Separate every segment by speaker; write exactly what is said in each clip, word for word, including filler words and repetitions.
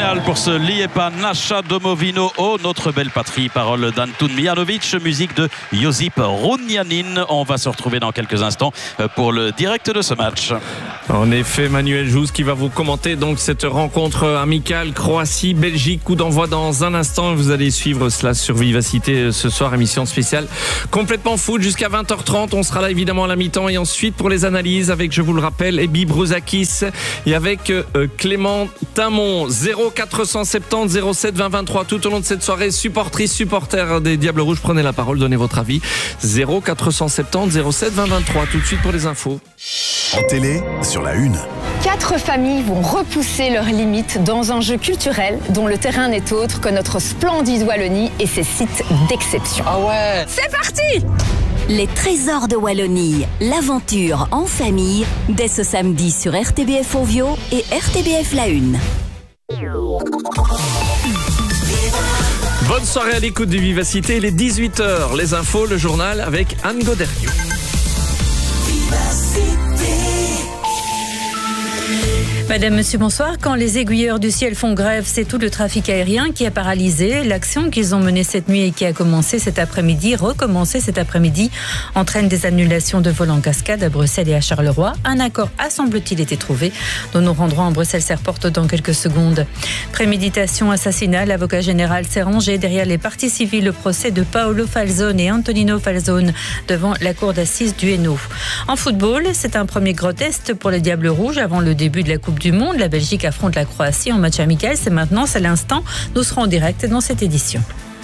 Speaker 1: finale pour ce Liepa Naša Domovino, oh notre belle patrie. Parole d'Antun Mijanovic, musique de Josip Runjanin. On va se retrouver dans quelques instants pour le direct de ce match.
Speaker 2: En effet, Manuel Jouze qui va vous commenter donc cette rencontre amicale Croatie-Belgique. Coup d'envoi dans un instant. Vous allez suivre cela sur Vivacité ce soir, émission spéciale complètement foot jusqu'à vingt heures trente. On sera là évidemment à la mi-temps et ensuite pour les analyses avec, je vous le rappelle, Ebi Brouzakis et avec euh, Clément Tamon. Zéro quatre cent soixante-dix zéro sept vingt vingt-trois tout au long de cette soirée. Supportrices, supporters des Diables Rouges, prenez la parole, donnez votre avis. Zéro quatre cent soixante-dix zéro sept vingt vingt-trois. Tout de suite pour les infos.
Speaker 3: En télé, sur la une.
Speaker 4: Quatre familles vont repousser leurs limites dans un jeu culturel dont le terrain n'est autre que notre splendide Wallonie et ses sites d'exception.
Speaker 5: Ah ouais!
Speaker 4: C'est parti!
Speaker 6: Les trésors de Wallonie, l'aventure en famille, dès ce samedi sur R T B F Ovio et R T B F La Une.
Speaker 2: Bonne soirée à l'écoute de Vivacité, il est dix-huit heures. Les infos, le journal avec Anne Goderiou.
Speaker 7: Madame, monsieur, bonsoir. Quand les aiguilleurs du ciel font grève, c'est tout le trafic aérien qui a paralysé. L'action qu'ils ont menée cette nuit et qui a commencé cet après-midi, recommencé cet après-midi, entraîne des annulations de vols en cascade à Bruxelles et à Charleroi. Un accord a, semble-t-il, été trouvé, dont nous rendrons en Bruxelles-Airport dans quelques secondes. Préméditation, assassinat, l'avocat général s'est rangé derrière les parties civiles au procès de Paolo Falzone et Antonino Falzone devant la cour d'assises du Hainaut. En football, c'est un premier gros test pour les Diables Rouges avant le début de la Coupe du Monde. La Belgique affronte la Croatie en match amical. C'est maintenant, c'est l'instant. Nous serons en direct dans cette édition.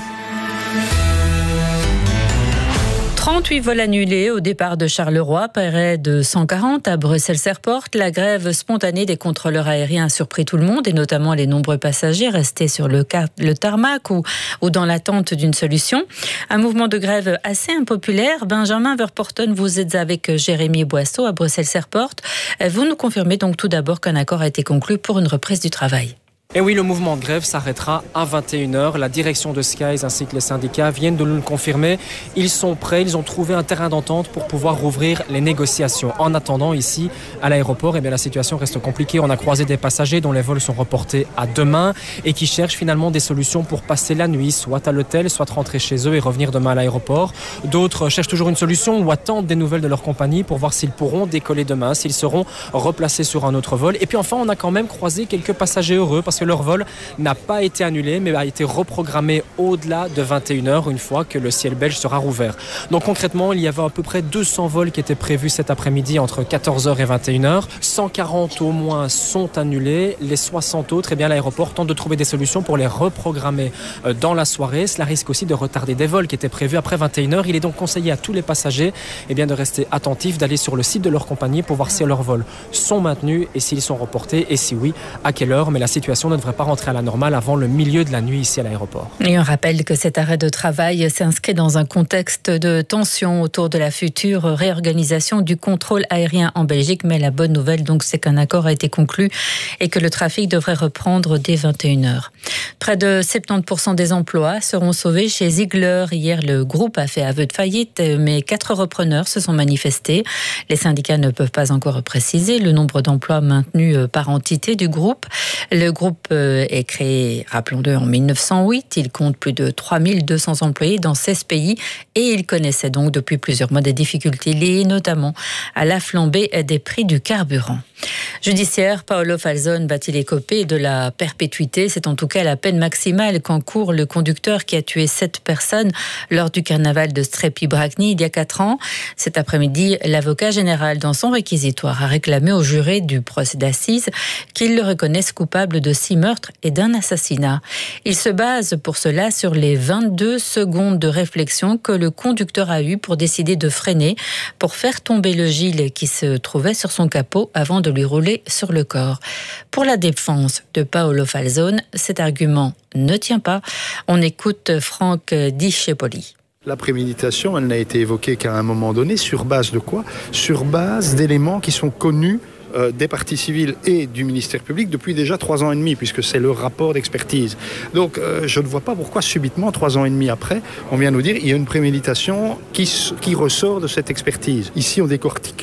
Speaker 7: trente-huit vols annulés au départ de Charleroi, près de cent quarante à Bruxelles-Airport. La grève spontanée des contrôleurs aériens a surpris tout le monde et notamment les nombreux passagers restés sur le, car- le tarmac ou, ou dans l'attente d'une solution. Un mouvement de grève assez impopulaire. Benjamin Verporten, vous êtes avec Jérémy Boisseau à Bruxelles-Airport. Vous nous confirmez donc tout d'abord qu'un accord a été conclu pour une reprise du travail.
Speaker 5: Et oui, le mouvement de grève s'arrêtera à vingt et une heures. La direction de Skies ainsi que les syndicats viennent de nous le confirmer. Ils sont prêts, ils ont trouvé un terrain d'entente pour pouvoir rouvrir les négociations. En attendant, ici, à l'aéroport, eh bien, la situation reste compliquée. On a croisé des passagers dont les vols sont reportés à demain et qui cherchent finalement des solutions pour passer la nuit, soit à l'hôtel, soit rentrer chez eux et revenir demain à l'aéroport. D'autres cherchent toujours une solution ou attendent des nouvelles de leur compagnie pour voir s'ils pourront décoller demain, s'ils seront replacés sur un autre vol. Et puis enfin, on a quand même croisé quelques passagers heureux parce que leur vol n'a pas été annulé mais a été reprogrammé au-delà de vingt et une heures une fois que le ciel belge sera rouvert. Donc concrètement, il y avait à peu près deux cents vols qui étaient prévus cet après-midi entre quatorze heures et vingt et une heures. cent quarante au moins sont annulés. Les soixante autres, eh bien, l'aéroport tente de trouver des solutions pour les reprogrammer dans la soirée. Cela risque aussi de retarder des vols qui étaient prévus après vingt et une heures. Il est donc conseillé à tous les passagers eh bien, de rester attentifs, d'aller sur le site de leur compagnie pour voir si leurs vols sont maintenus et s'ils sont reportés et si oui, à quelle heure. Mais la situation ne devrait pas rentrer à la normale avant le milieu de la nuit ici à l'aéroport.
Speaker 7: Et on rappelle que cet arrêt de travail s'inscrit dans un contexte de tension autour de la future réorganisation du contrôle aérien en Belgique. Mais la bonne nouvelle, donc, c'est qu'un accord a été conclu et que le trafic devrait reprendre dès vingt et une heures. Près de soixante-dix pour cent des emplois seront sauvés chez Ziegler. Hier, le groupe a fait aveu de faillite, mais quatre repreneurs se sont manifestés. Les syndicats ne peuvent pas encore préciser le nombre d'emplois maintenus par entité du groupe. Le groupe est créé, rappelons-le, en mille neuf cent huit. Il compte plus de trois mille deux cents employés dans seize pays et il connaissait donc depuis plusieurs mois des difficultés liées notamment à la flambée des prix du carburant. Judiciaire, Paolo Falzone va-t-il écoper de la perpétuité? C'est en tout cas la peine maximale qu'encourt le conducteur qui a tué sept personnes lors du carnaval de Strepi-Bragny il y a quatre ans. Cet après-midi, l'avocat général, dans son réquisitoire, a réclamé aux jurés du procès d'assises qu'ils le reconnaissent coupable de six meurtres et d'un assassinat. Il se base pour cela sur les vingt-deux secondes de réflexion que le conducteur a eues pour décider de freiner, pour faire tomber le gilet qui se trouvait sur son capot avant de lui rouler sur le corps. Pour la défense de Paolo Falzone, cet argument ne tient pas. On écoute Franck Discepoli.
Speaker 8: La préméditation, elle n'a été évoquée qu'à un moment donné. Sur base de quoi? Sur base d'éléments qui sont connus euh, des parties civiles et du ministère public depuis déjà trois ans et demi, puisque c'est le rapport d'expertise. Donc euh, je ne vois pas pourquoi subitement, trois ans et demi après, on vient nous dire qu'il y a une préméditation qui, qui ressort de cette expertise. Ici, on décortique tout.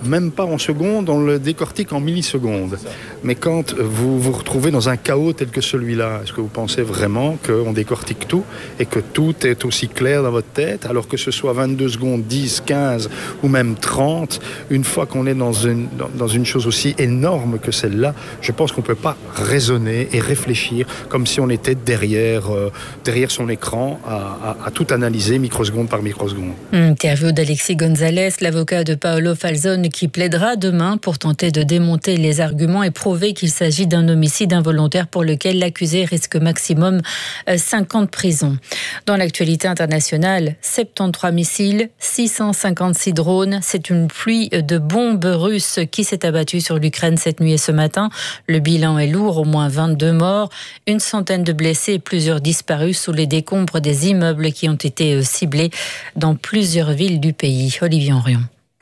Speaker 8: même pas en secondes, on le décortique en millisecondes. Mais quand vous vous retrouvez dans un chaos tel que celui-là, est-ce que vous pensez vraiment qu'on décortique tout et que tout est aussi clair dans votre tête, alors que ce soit vingt-deux secondes, dix, quinze ou même trente, une fois qu'on est dans une, dans, dans une chose aussi énorme que celle-là, je pense qu'on ne peut pas raisonner et réfléchir comme si on était derrière, euh, derrière son écran à, à, à tout analyser microseconde par microseconde.
Speaker 7: Interview d'Alexis Gonzalez, l'avocat de Paolo Falzone, qui plaidera demain pour tenter de démonter les arguments et prouver qu'il s'agit d'un homicide involontaire pour lequel l'accusé risque maximum cinq ans de prison. Dans l'actualité internationale, soixante-treize missiles, six cent cinquante-six drones. C'est une pluie de bombes russes qui s'est abattue sur l'Ukraine cette nuit et ce matin. Le bilan est lourd, au moins vingt-deux morts, une centaine de blessés et plusieurs disparus sous les décombres des immeubles qui ont été ciblés dans plusieurs villes du pays. Olivier Henrion.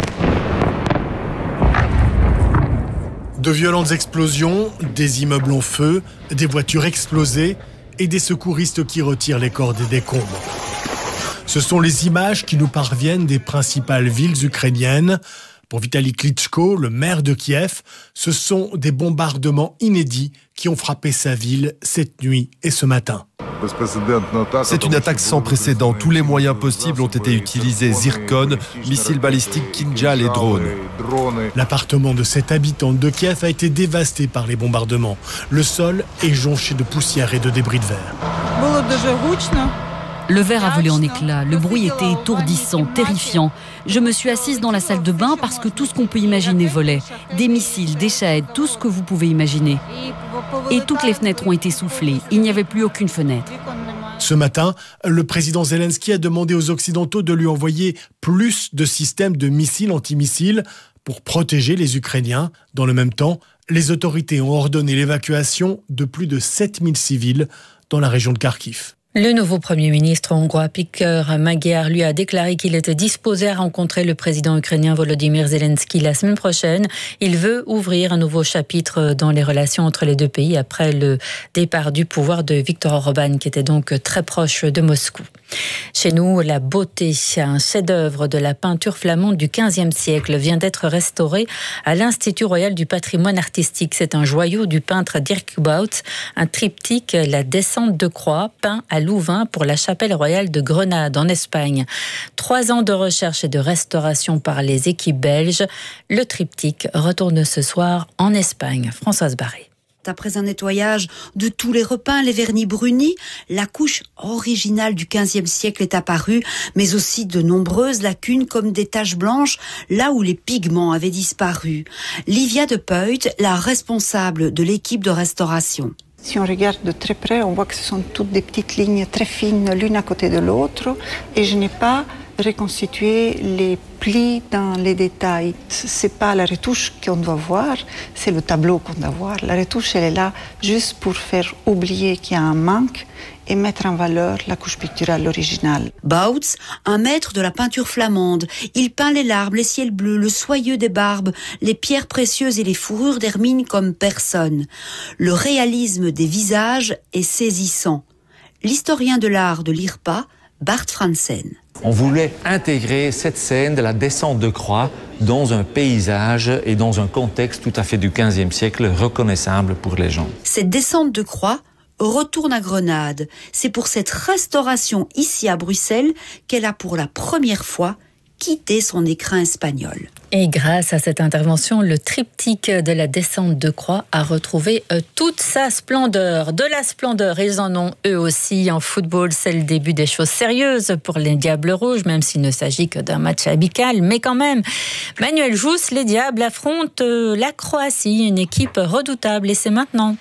Speaker 9: De violentes explosions, des immeubles en feu, des voitures explosées et des secouristes qui retirent les corps des décombres. Ce sont les images qui nous parviennent des principales villes ukrainiennes. Pour Vitaly Klitschko, le maire de Kiev, ce sont des bombardements inédits qui ont frappé sa ville cette nuit et ce matin.
Speaker 10: C'est une attaque sans précédent. Tous les moyens possibles ont été utilisés. Zircon, missiles balistiques, Kinjal et drones.
Speaker 9: L'appartement de cette habitante de Kiev a été dévasté par les bombardements. Le sol est jonché de poussière et de débris de verre.
Speaker 11: Le verre a volé en éclats, le bruit était étourdissant, terrifiant. Je me suis assise dans la salle de bain parce que tout ce qu'on peut imaginer volait. Des missiles, des shaheds, tout ce que vous pouvez imaginer. Et toutes les fenêtres ont été soufflées, il n'y avait plus aucune fenêtre.
Speaker 9: Ce matin, le président Zelensky a demandé aux Occidentaux de lui envoyer plus de systèmes de missiles antimissiles pour protéger les Ukrainiens. Dans le même temps, les autorités ont ordonné l'évacuation de plus de sept mille civils dans la région de Kharkiv.
Speaker 7: Le nouveau Premier ministre hongrois Péter Magyar lui a déclaré qu'il était disposé à rencontrer le président ukrainien Volodymyr Zelensky la semaine prochaine. Il veut ouvrir un nouveau chapitre dans les relations entre les deux pays après le départ du pouvoir de Viktor Orban, qui était donc très proche de Moscou. Chez nous, la beauté, un chef-d'œuvre de la peinture flamande du quinzième siècle, vient d'être restauré à l'Institut royal du patrimoine artistique. C'est un joyau du peintre Dirk Bout, un triptyque, La descente de croix, peint à Louvain pour la chapelle royale de Grenade en Espagne. Trois ans de recherche et de restauration par les équipes belges. Le triptyque retourne ce soir en Espagne. Françoise Barré.
Speaker 12: Après un nettoyage de tous les repeints, les vernis brunis, la couche originale du quinzième siècle est apparue, mais aussi de nombreuses lacunes comme des taches blanches, là où les pigments avaient disparu. Livia de Peut, la responsable de l'équipe de restauration.
Speaker 13: Si on regarde de très près, on voit que ce sont toutes des petites lignes très fines l'une à côté de l'autre, et je n'ai pas reconstitué les plis dans les détails. C'est pas la retouche qu'on doit voir, c'est le tableau qu'on doit voir. La retouche, elle est là juste pour faire oublier qu'il y a un manque et mettre en valeur la couche picturale originale.
Speaker 12: Bout, un maître de la peinture flamande. Il peint les larmes, les ciels bleus, le soyeux des barbes, les pierres précieuses et les fourrures d'hermine comme personne. Le réalisme des visages est saisissant. L'historien de l'art de l'I R P A, Bart Fransen.
Speaker 14: On voulait intégrer cette scène de la descente de croix dans un paysage et dans un contexte tout à fait du quinzième siècle, reconnaissable pour les gens.
Speaker 12: Cette descente de croix retourne à Grenade. C'est pour cette restauration ici à Bruxelles qu'elle a pour la première fois quitté son écrin espagnol.
Speaker 7: Et grâce à cette intervention, le triptyque de la descente de croix a retrouvé toute sa splendeur. De la splendeur, ils en ont eux aussi en football. C'est le début des choses sérieuses pour les Diables Rouges, même s'il ne s'agit que d'un match amical. Mais quand même, Manuel Jousse, les Diables affrontent la Croatie, une équipe redoutable. Et c'est maintenant.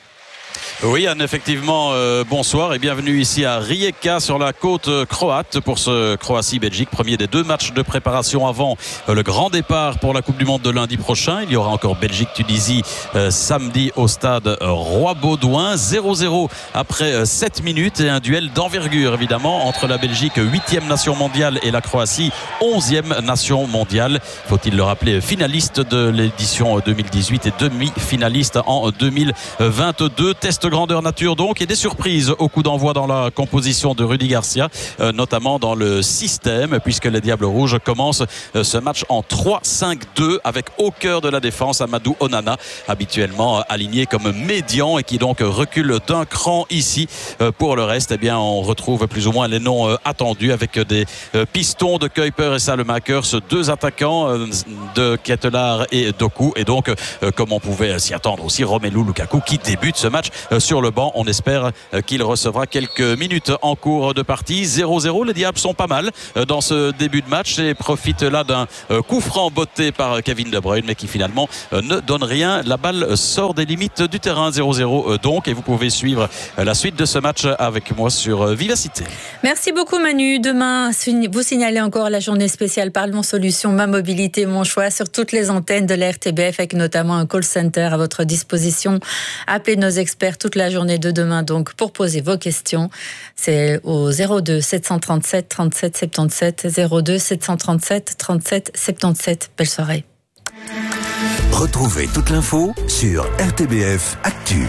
Speaker 1: Oui, Anne, effectivement, euh, bonsoir et bienvenue ici à Rijeka sur la côte croate pour ce Croatie-Belgique, premier des deux matchs de préparation avant euh, le grand départ pour la Coupe du Monde de lundi prochain. Il y aura encore Belgique-Tunisie euh, samedi au stade euh, Roi-Baudouin. zéro zéro après euh, sept minutes et un duel d'envergure évidemment entre la Belgique, huitième nation mondiale, et la Croatie, onzième nation mondiale. Faut-il le rappeler, finaliste de l'édition deux mille dix-huit et demi-finaliste en deux mille vingt-deux. test grandeur nature donc, et des surprises au coup d'envoi dans la composition de Rudy Garcia, euh, notamment dans le système, puisque les Diables Rouges commencent euh, ce match en trois cinq deux avec au cœur de la défense Amadou Onana, habituellement euh, aligné comme médian et qui donc recule d'un cran ici. Euh, pour le reste, eh bien, on retrouve plus ou moins les noms euh, attendus avec des euh, pistons de Kuiper et Salemakers, deux attaquants euh, de Ketelaar et Doku, et donc euh, comme on pouvait s'y attendre aussi, Romelu Lukaku qui débute ce match euh, sur le banc. On espère euh, qu'il recevra quelques minutes en cours de partie. zéro zéro, les Diables sont pas mal euh, dans ce début de match et profitent là d'un euh, coup franc botté par Kevin De Bruyne, mais qui finalement euh, ne donne rien. La balle sort des limites du terrain. Zéro zéro euh, donc, et vous pouvez suivre euh, la suite de ce match avec moi sur euh, Vivacité.
Speaker 7: Merci beaucoup Manu. Demain, vous signalez encore la journée spéciale Parlons Solutions, ma mobilité, mon choix sur toutes les antennes de la R T B F, avec notamment un call center à votre disposition. Appelez nos experts toute la journée de demain donc pour poser vos questions. C'est au zéro deux sept cent trente-sept trente-sept soixante-dix-sept, zéro deux sept cent trente-sept trente-sept soixante-dix-sept. Belle soirée.
Speaker 3: Retrouvez toute l'info sur R T B F Actu.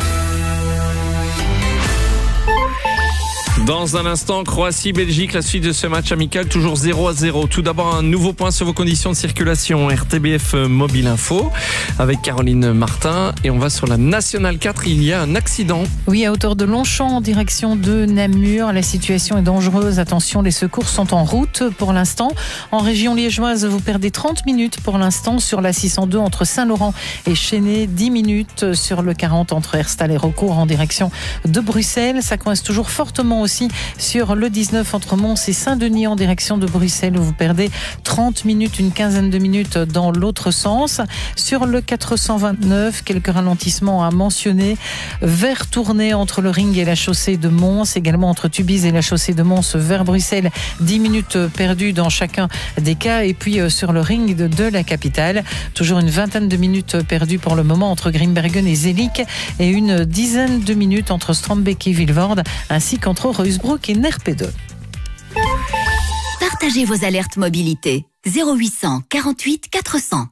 Speaker 2: Dans un instant, Croatie-Belgique, la suite de ce match amical, toujours zéro à zéro. Tout d'abord, un nouveau point sur vos conditions de circulation. R T B F Mobile Info avec Caroline Martin. Et on va sur la Nationale quatre. Il y a un accident.
Speaker 15: Oui, à hauteur de Longchamp, en direction de Namur. La situation est dangereuse. Attention, les secours sont en route pour l'instant. En région liégeoise, vous perdez trente minutes pour l'instant sur la six cent deux entre Saint-Laurent et Chénet. dix minutes sur le quarante entre Herstal et Recourt en direction de Bruxelles. Ça coince toujours fortement aussi sur le dix-neuf entre Mons et Saint-Denis en direction de Bruxelles, où vous perdez trente minutes, une quinzaine de minutes dans l'autre sens. Sur le quatre cent vingt-neuf, quelques ralentissements à mentionner vers Tournai entre le Ring et la chaussée de Mons, également entre Tubize et la chaussée de Mons vers Bruxelles, dix minutes perdues dans chacun des cas, et puis sur le Ring de, de la capitale, toujours une vingtaine de minutes perdues pour le moment entre Grimbergen et Zelik, et une dizaine de minutes entre Strombeek et Vilvoorde, ainsi qu'entre Reusbroek et Nerpede.
Speaker 6: Partagez vos alertes mobilité. zéro huit cent quarante-huit quatre cents.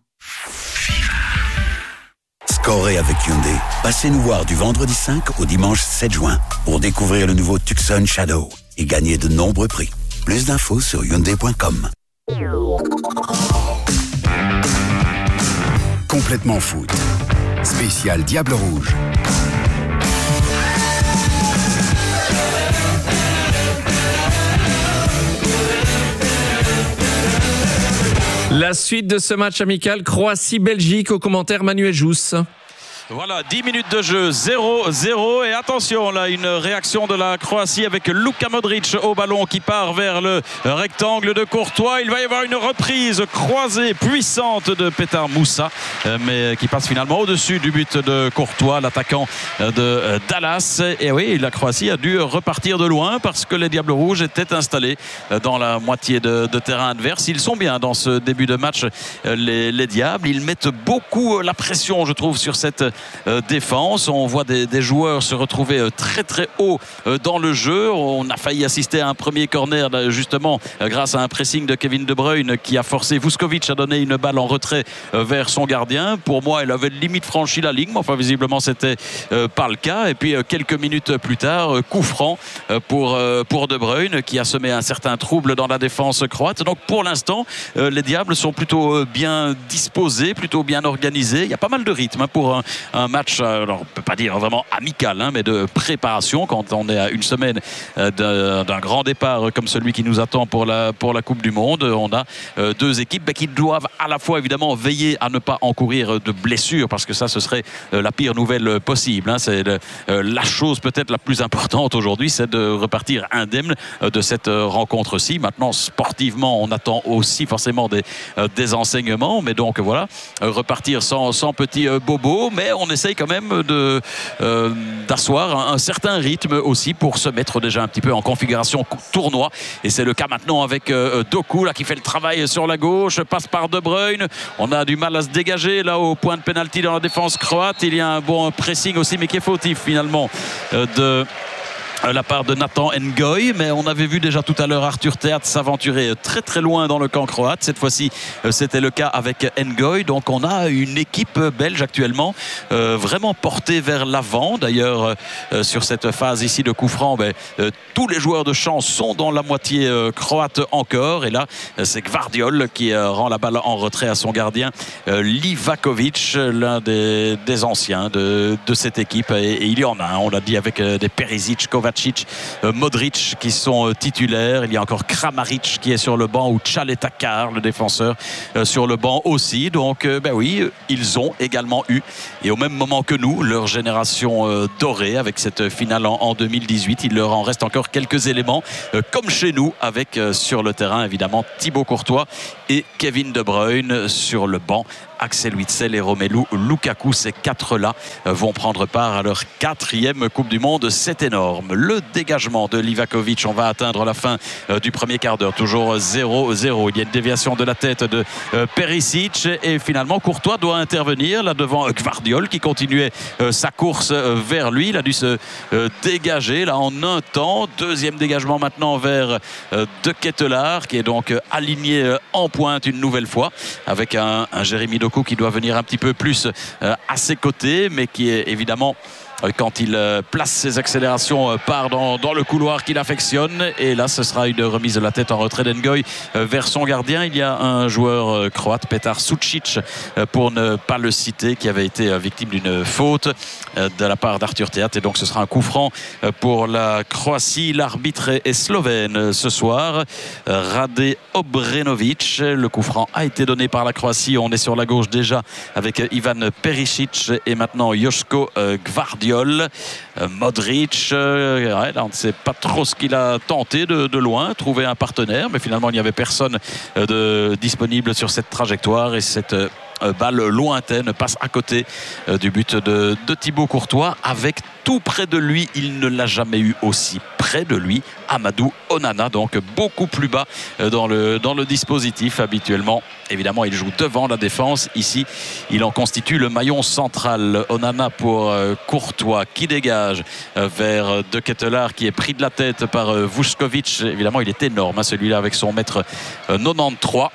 Speaker 3: Scorez avec Hyundai. Passez nous voir du vendredi cinq au dimanche sept juin pour découvrir le nouveau Tucson Shadow et gagner de nombreux prix. Plus d'infos sur hyundai point com. Complètement foot. Spécial Diable Rouge.
Speaker 2: La suite de ce match amical, Croatie-Belgique, au commentaire Manuel Jousse.
Speaker 1: Voilà, dix minutes de jeu, zéro zéro. Et attention, là, une réaction de la Croatie avec Luka Modric au ballon qui part vers le rectangle de Courtois. Il va y avoir une reprise croisée puissante de Petar Moussa, mais qui passe finalement au-dessus du but de Courtois, l'attaquant de Dallas. Et oui, la Croatie a dû repartir de loin parce que les Diables Rouges étaient installés dans la moitié de, de terrain adverse. Ils sont bien dans ce début de match, les, les Diables. Ils mettent beaucoup la pression, je trouve, sur cette Euh, défense. On voit des, des joueurs se retrouver euh, très très haut euh, dans le jeu. On a failli assister à un premier corner justement euh, grâce à un pressing de Kevin De Bruyne qui a forcé Vuskovic à donner une balle en retrait euh, vers son gardien. Pour moi, elle avait limite franchi la ligne, mais enfin visiblement c'était euh, pas le cas. Et puis euh, quelques minutes plus tard, euh, coup franc euh, pour, euh, pour De Bruyne qui a semé un certain trouble dans la défense croate. Donc pour l'instant, euh, les Diables sont plutôt euh, bien disposés, plutôt bien organisés. Il y a pas mal de rythme hein, pour un un match, alors on ne peut pas dire vraiment amical, hein, mais de préparation quand on est à une semaine euh, d'un grand départ comme celui qui nous attend pour la, pour la Coupe du Monde. On a euh, deux équipes bah, qui doivent à la fois évidemment veiller à ne pas encourir de blessures, parce que ça ce serait euh, la pire nouvelle possible. Hein. C'est le, euh, la chose peut-être la plus importante aujourd'hui, c'est de repartir indemne euh, de cette euh, rencontre-ci. Maintenant sportivement on attend aussi forcément des, euh, des enseignements, mais donc voilà, euh, repartir sans, sans petits euh, bobos, mais on essaye quand même de, euh, d'asseoir un, un certain rythme aussi pour se mettre déjà un petit peu en configuration tournoi. Et c'est le cas maintenant avec euh, Doku là, qui fait le travail sur la gauche, passe par De Bruyne. On a du mal à se dégager là au point de pénalty dans la défense croate. Il y a un bon pressing aussi, mais qui est fautif finalement euh, de la part de Nathan Ngoy, mais on avait vu déjà tout à l'heure Arthur Théâtre s'aventurer très très loin dans le camp croate. Cette fois-ci c'était le cas avec Ngoy, donc on a une équipe belge actuellement euh, vraiment portée vers l'avant. D'ailleurs euh, sur cette phase ici de coup franc, ben, euh, tous les joueurs de champ sont dans la moitié euh, croate encore, et là c'est Gvardiol qui euh, rend la balle en retrait à son gardien euh, Livakovic, l'un des, des anciens de, de cette équipe, et, et il y en a un, on l'a dit, avec euh, des Perisic, Kovacic, Modric qui sont titulaires. Il y a encore Kramaric qui est sur le banc, ou Tchaletakar, le défenseur, sur le banc aussi. Donc ben oui, ils ont également eu, et au même moment que nous, leur génération dorée avec cette finale en deux mille dix-huit. Il leur en reste encore quelques éléments, comme chez nous, avec sur le terrain évidemment Thibaut Courtois et Kevin De Bruyne sur le banc. Axel Witsel et Romelu Lukaku, ces quatre-là vont prendre part à leur quatrième Coupe du Monde. C'est énorme. Le dégagement de Livakovic, on va atteindre la fin du premier quart d'heure. Toujours zéro zéro. Il y a une déviation de la tête de Perisic, et finalement Courtois doit intervenir là devant Gvardiol qui continuait sa course vers lui. Il a dû se dégager là en un temps. Deuxième dégagement maintenant vers De Ketelaar, qui est donc aligné en pointe une nouvelle fois, avec un, un Jérémy Doku qui doit venir un petit peu plus euh, à ses côtés, mais qui est évidemment, quand il place ses accélérations, part dans, dans le couloir qu'il affectionne. Et là ce sera une remise de la tête en retrait d'Ngoy vers son gardien. Il y a un joueur croate, Petar Sucic pour ne pas le citer, qui avait été victime d'une faute de la part d'Arthur Théâtre, et donc ce sera un coup franc pour la Croatie. L'arbitre est slovène ce soir, Rade Obrenovic. Le coup franc a été donné par la Croatie. On est sur la gauche déjà avec Ivan Perisic et maintenant Joško Gvardiol. Modric, euh, ouais, là on ne sait pas trop ce qu'il a tenté de, de loin, trouver un partenaire, mais finalement il n'y avait personne de, disponible sur cette trajectoire, et cette euh, balle lointaine passe à côté euh, du but de, de Thibaut Courtois. Avec tout près de lui, il ne l'a jamais eu aussi près de lui, Amadou Onana, donc beaucoup plus bas dans le, dans le dispositif. Habituellement, évidemment, il joue devant la défense. Ici, il en constitue le maillon central. Onana pour euh, Courtois, qui dégage euh, vers De Ketelaar, qui est pris de la tête par euh, Vuskovic. Évidemment, il est énorme, hein, celui-là, avec son mètre euh, quatre-vingt-treize.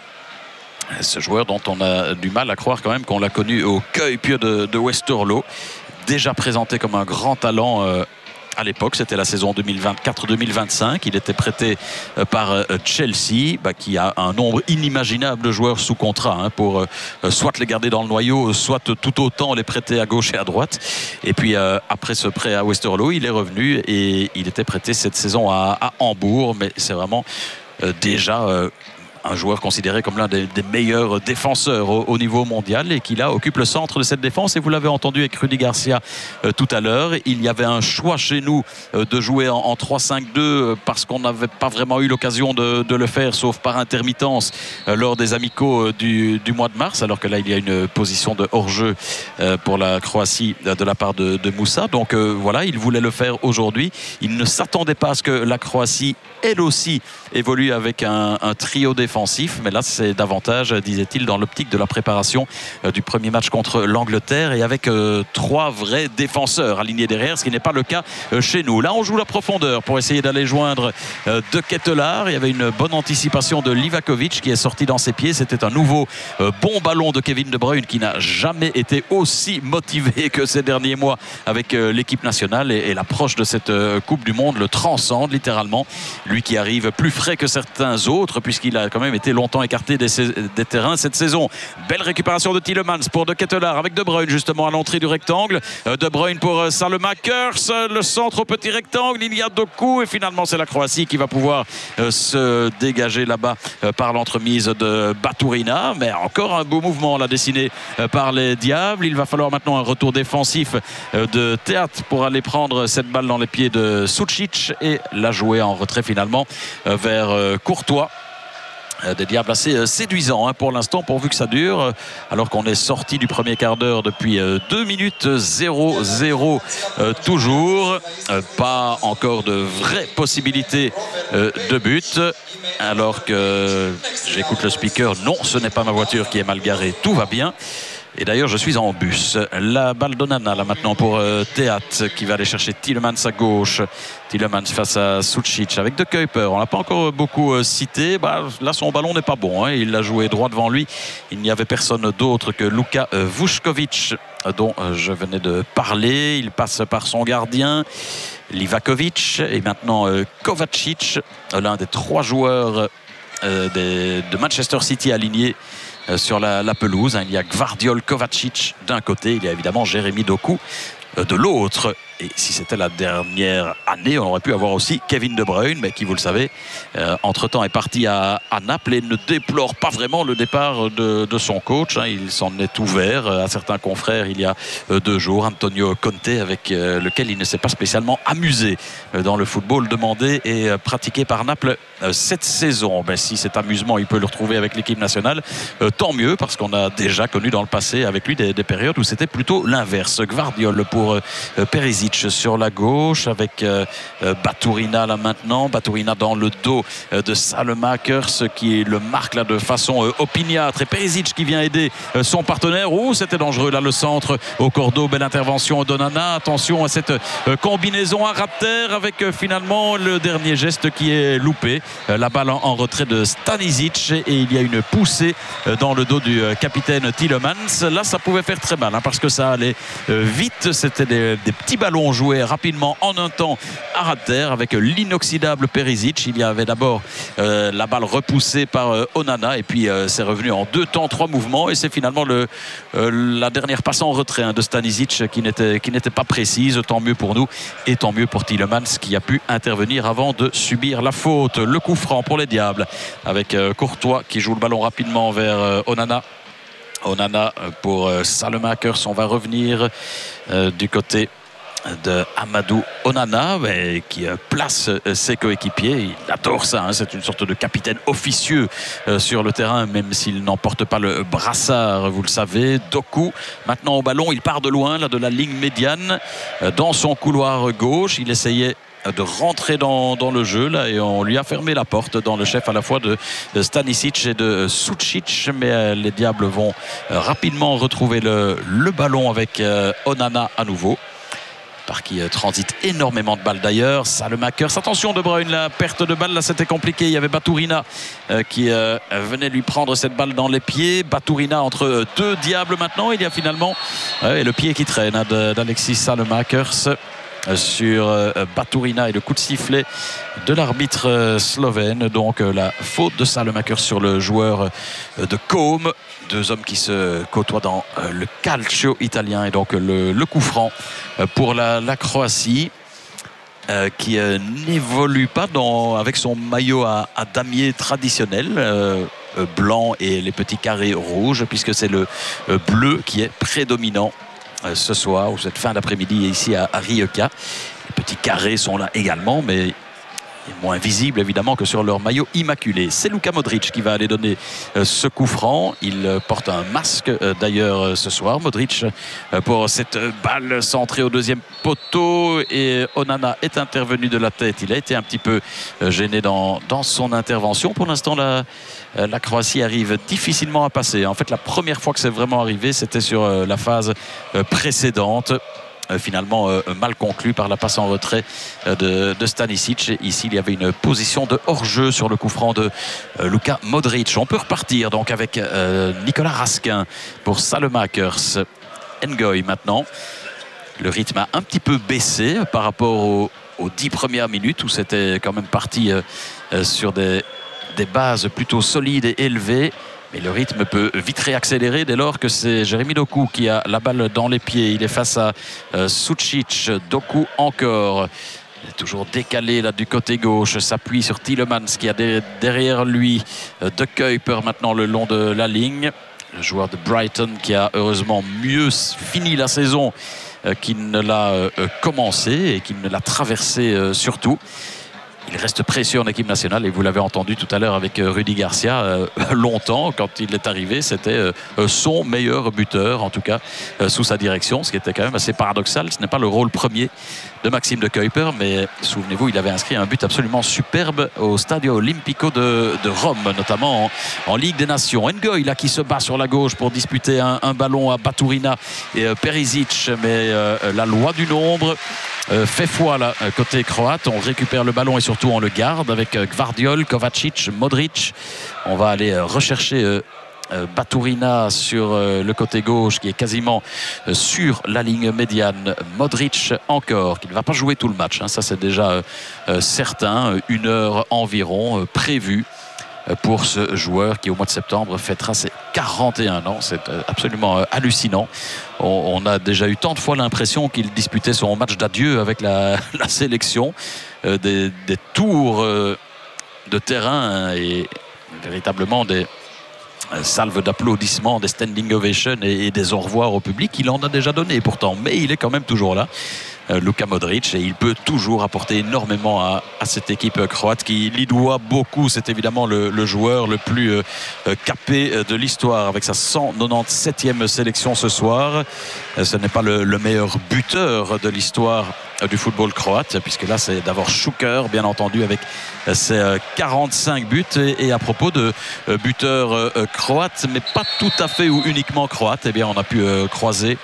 Speaker 1: Ce joueur dont on a du mal à croire quand même qu'on l'a connu au Kuip de, de Westerlo, déjà présenté comme un grand talent euh, à l'époque. C'était la saison deux mille vingt-quatre deux mille vingt-cinq. Il était prêté euh, par euh, Chelsea, bah, qui a un nombre inimaginable de joueurs sous contrat, hein, pour euh, soit les garder dans le noyau, soit tout autant les prêter à gauche et à droite. Et puis euh, après ce prêt à Westerlo, il est revenu et il était prêté cette saison à, à Hambourg. Mais c'est vraiment euh, déjà... Euh, un joueur considéré comme l'un des, des meilleurs défenseurs au, au niveau mondial, et qui là occupe le centre de cette défense. Et vous l'avez entendu avec Rudy Garcia euh, tout à l'heure, il y avait un choix chez nous euh, de jouer en, en trois cinq deux euh, parce qu'on n'avait pas vraiment eu l'occasion de, de le faire, sauf par intermittence euh, lors des amicaux euh, du, du mois de mars, alors que là il y a une position de hors-jeu euh, pour la Croatie euh, de la part de, de Moussa. Donc euh, voilà, il voulait le faire aujourd'hui. Il ne s'attendait pas à ce que la Croatie elle aussi évolue avec un, un trio défensif, mais là c'est davantage, disait-il, dans l'optique de la préparation euh, du premier match contre l'Angleterre, et avec euh, trois vrais défenseurs alignés derrière, ce qui n'est pas le cas euh, chez nous. Là on joue la profondeur pour essayer d'aller joindre euh, De Ketelaar. Il y avait une bonne anticipation de Livakovic qui est sorti dans ses pieds. C'était un nouveau euh, bon ballon de Kevin De Bruyne, qui n'a jamais été aussi motivé que ces derniers mois avec euh, l'équipe nationale, et, et l'approche de cette euh, Coupe du Monde le transcende littéralement. Lui qui arrive plus frais que certains autres, puisqu'il a quand même été longtemps écarté des, des terrains cette saison. Belle récupération de Tielemans pour De Ketelaar avec De Bruyne justement à l'entrée du rectangle. De Bruyne pour Salemackers, le centre au petit rectangle, il y a Doku, et finalement c'est la Croatie qui va pouvoir euh, se dégager là-bas euh, par l'entremise de Baturina. Mais encore un beau mouvement là dessiné euh, par les Diables. Il va falloir maintenant un retour défensif euh, de Théâtre pour aller prendre cette balle dans les pieds de Sucic et la jouer en retrait finalement euh, vers euh, Courtois. Des Diables assez séduisants hein, pour l'instant, pourvu que ça dure, alors qu'on est sorti du premier quart d'heure depuis deux minutes. Zéro zéro euh, toujours, euh, pas encore de vraies possibilités euh, de but, alors que j'écoute le speaker, non, ce n'est pas ma voiture qui est mal garée, tout va bien. Et d'ailleurs, je suis en bus. La balle d'Onana, là maintenant pour euh, Théat, qui va aller chercher Tielemans à gauche. Tielemans face à Sucic avec De Kuyper. On l'a pas encore beaucoup euh, cité. Bah, là, son ballon n'est pas bon. Hein. Il l'a joué droit devant lui. Il n'y avait personne d'autre que Luka euh, Vučković, dont euh, je venais de parler. Il passe par son gardien, Livakovic, et maintenant euh, Kovacic, l'un des trois joueurs euh, des, de Manchester City alignés sur la, la pelouse. Il y a Gvardiol, Kovacic d'un côté, il y a évidemment Jérémy Doku de l'autre. Et si c'était la dernière année, on aurait pu avoir aussi Kevin De Bruyne, mais qui, vous le savez, euh, entre-temps est parti à, à Naples et ne déplore pas vraiment le départ de, de son coach. Hein. Il s'en est ouvert à certains confrères il y a euh, deux jours. Antonio Conte, avec euh, lequel il ne s'est pas spécialement amusé euh, dans le football demandé et euh, pratiqué par Naples euh, cette saison. Ben, si cet amusement, il peut le retrouver avec l'équipe nationale, euh, tant mieux, parce qu'on a déjà connu dans le passé avec lui des, des périodes où c'était plutôt l'inverse. Gvardiol pour euh, Perisic sur la gauche avec euh, Baturina là maintenant. Baturina dans le dos euh, de Salmakers qui le marque là de façon euh, opiniâtre. Et Perisic qui vient aider euh, son partenaire. Oh, c'était dangereux là le centre au cordeau. Belle intervention d'Onana. Attention à cette euh, combinaison à terre avec euh, finalement le dernier geste qui est loupé. Euh, la balle en, en retrait de Stanisic et il y a une poussée euh, dans le dos du euh, capitaine Tielemans. Là, ça pouvait faire très mal hein, parce que ça allait euh, vite. C'était des, des petits ballons joué rapidement en un temps à ras de terre avec l'inoxydable Perisic. Il y avait d'abord euh, la balle repoussée par euh, Onana et puis euh, c'est revenu en deux temps, trois mouvements et c'est finalement le, euh, la dernière passe en retrait hein, de Stanisic qui n'était, qui n'était pas précise. Tant mieux pour nous et tant mieux pour Tielemans qui a pu intervenir avant de subir la faute. Le coup franc pour les Diables avec euh, Courtois qui joue le ballon rapidement vers euh, Onana. Onana pour euh, Salmakers. On va revenir euh, du côté de Amadou Onana mais qui place ses coéquipiers. Il adore ça, hein. C'est une sorte de capitaine officieux euh, sur le terrain même s'il n'en porte pas le brassard, vous le savez. Doku maintenant au ballon, il part de loin là, de la ligne médiane euh, dans son couloir gauche. Il essayait de rentrer dans, dans le jeu là, et on lui a fermé la porte dans le chef à la fois de, de Stanisic et de Sucic, mais euh, les Diables vont euh, rapidement retrouver le, le ballon avec euh, Onana à nouveau, par qui euh, transite énormément de balles d'ailleurs. Salmakers, attention De Bruyne, la perte de balle là c'était compliqué. Il y avait Baturina euh, qui euh, venait lui prendre cette balle dans les pieds. Baturina entre euh, deux Diables maintenant. Il y a finalement euh, le pied qui traîne hein, d'Alexis Salmakers euh, sur euh, Baturina et le coup de sifflet de l'arbitre euh, slovène. Donc euh, la faute de Salmakers sur le joueur euh, de Côme. Deux hommes qui se côtoient dans euh, le calcio italien et donc euh, le, le coup franc euh, pour la, la Croatie euh, qui euh, n'évolue pas dans, avec son maillot à, à damier traditionnel euh, euh, blanc et les petits carrés rouges puisque c'est le euh, bleu qui est prédominant euh, ce soir ou cette fin d'après-midi ici à, à Rijeka. Les petits carrés sont là également mais moins visible évidemment que sur leur maillot immaculé. C'est Luka Modric qui va aller donner euh, ce coup franc. Il euh, porte un masque euh, d'ailleurs euh, ce soir. Modric euh, pour cette balle centrée au deuxième poteau et Onana est intervenu de la tête. Il a été un petit peu euh, gêné dans, dans son intervention. Pour l'instant la, euh, la Croatie arrive difficilement à passer. En fait la première fois que c'est vraiment arrivé c'était sur euh, la phase euh, précédente. Euh, finalement euh, mal conclu par la passe en retrait euh, de, de Stanisic. Ici il y avait une position de hors-jeu sur le coup franc de euh, Luka Modric. On peut repartir donc avec euh, Nicolas Raskin pour Salmakers. Ngoy maintenant. Le rythme a un petit peu baissé par rapport aux, aux dix premières minutes où c'était quand même parti euh, euh, sur des, des bases plutôt solides et élevées. Mais le rythme peut vite réaccélérer dès lors que c'est Jérémy Doku qui a la balle dans les pieds. Il est face à euh, Sucic. Doku encore. Il est toujours décalé là du côté gauche. S'appuie sur Tielemans qui a derrière lui euh, De Kuyper maintenant le long de la ligne. Le joueur de Brighton qui a heureusement mieux fini la saison euh, qu'il ne l'a euh, commencé et qu'il ne l'a traversé euh, surtout. il reste précieux en équipe nationale et vous l'avez entendu tout à l'heure avec Rudy Garcia, euh, longtemps quand il est arrivé c'était euh, son meilleur buteur, en tout cas euh, sous sa direction, ce qui était quand même assez paradoxal. Ce n'est pas le rôle premier de Maxime de Kuyper, mais souvenez-vous, il avait inscrit un but absolument superbe au Stadio Olimpico de, de Rome, notamment en, en Ligue des Nations. Ngoy là qui se bat sur la gauche pour disputer un, un ballon à Baturina et euh, Perisic, mais euh, la loi du nombre euh, fait foi là côté croate. On récupère le ballon et surtout on le garde avec euh, Gvardiol, Kovacic, Modric. On va aller euh, rechercher euh, Baturina sur le côté gauche qui est quasiment sur la ligne médiane. Modric encore, qui ne va pas jouer tout le match, hein. Ça c'est déjà certain. Une heure environ prévue pour ce joueur qui au mois de septembre fêtera ses quarante et un ans. C'est absolument hallucinant. On, on a déjà eu tant de fois l'impression qu'il disputait son match d'adieu avec la, la sélection. Des, des tours de terrain et véritablement des salve d'applaudissements, des standing ovations et, et des au revoir au public. Il en a déjà donné pourtant, mais il est quand même toujours là, euh, Luka Modric, et il peut toujours apporter énormément à, à cette équipe croate qui lui doit beaucoup. C'est évidemment le, le joueur le plus euh, capé de l'histoire avec sa cent quatre-vingt-dix-septième sélection ce soir. Euh, ce n'est pas le, le meilleur buteur de l'histoire du football croate, puisque là c'est d'abord Šuker, bien entendu, avec ses quarante-cinq buts. Et, et à propos de euh, buteurs euh, croates, mais pas tout à fait ou uniquement croates, eh bien on a pu euh, croiser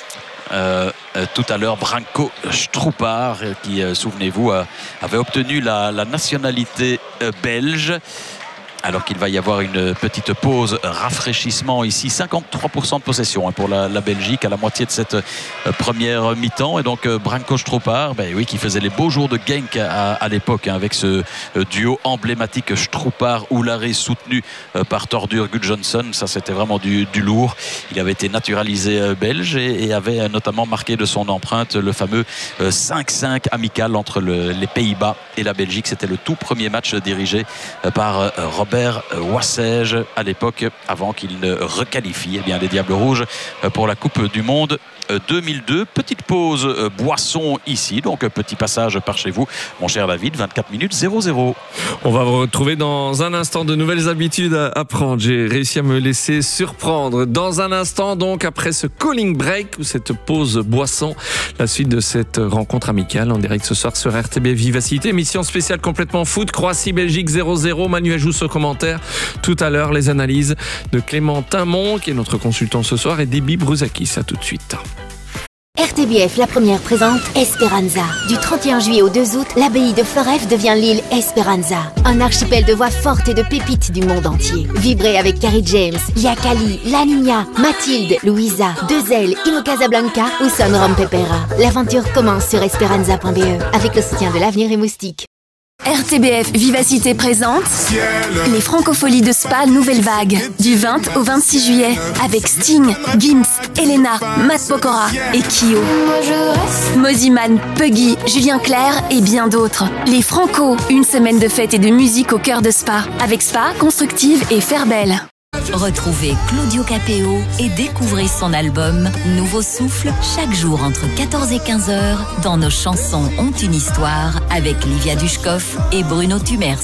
Speaker 1: Euh, euh, tout à l'heure Branko Štrupar qui, euh, souvenez-vous, euh, avait obtenu la, la nationalité euh, belge, alors qu'il va y avoir une petite pause rafraîchissement ici. Cinquante-trois pour cent de possession hein, pour la, la Belgique à la moitié de cette euh, première mi-temps. Et donc euh, Branko Štrupar, ben oui, qui faisait les beaux jours de Genk à, à l'époque hein, avec ce euh, duo emblématique Štrupar-Oulare soutenu euh, par Tordur Gudjonsson. Ça c'était vraiment du, du lourd. Il avait été naturalisé euh, belge et, et avait euh, notamment marqué de son empreinte le fameux euh, cinq cinq amical entre le, les Pays-Bas et la Belgique. C'était le tout premier match dirigé euh, par euh, Robert Robert Wassège à l'époque, avant qu'il ne requalifie eh bien, les Diables Rouges pour la Coupe du Monde deux mille deux. Petite pause boisson ici, donc petit passage par chez vous, mon cher David. Vingt-quatre minutes zéro zéro.
Speaker 2: On va vous retrouver dans un instant. De nouvelles habitudes à apprendre. J'ai réussi à me laisser surprendre. Dans un instant, donc, après ce calling break ou cette pause boisson, la suite de cette rencontre amicale en direct ce soir sur R T B Vivacité. Émission spéciale complètement foot. Croatie-Belgique zéro zéro. Manuel Jousse au commentaire. Tout à l'heure, les analyses de Clément Timon, qui est notre consultant ce soir, et Déby Brouzakis. À tout de suite.
Speaker 16: R T B F, la première, présente Esperanza. Du trente et un juillet au deux août, l'abbaye de Foref devient l'île Esperanza. Un archipel de voix fortes et de pépites du monde entier. Vibrez avec Carrie James, Yakali, La Niña, Mathilde, Louisa, Dezel, Ino Casablanca ou Son Rom Pepera. L'aventure commence sur esperanza point b e avec le soutien de l'Avenir et Moustique.
Speaker 17: R T B F Vivacité présente les Francopholies de Spa Nouvelle Vague du vingt au vingt-six juillet avec Sting, Gims, Elena, Matt Pokora et Kyo. Moziman, Puggy, Julien Clerc et bien d'autres. Les Franco, une semaine de fête et de musique au cœur de Spa avec Spa, Constructive et Fairbelle.
Speaker 6: Retrouvez Claudio Capéo et découvrez son album Nouveau Souffle chaque jour entre quatorze et quinze heures dans Nos chansons ont une histoire avec Livia Dushkov et Bruno Tumers.